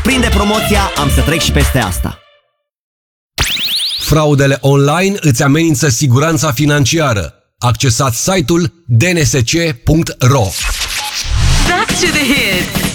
Prinde promoția, am să trec și peste asta. Fraudele online îți amenință siguranța financiară. Accesați site-ul dnsc.ro. Back to the hits.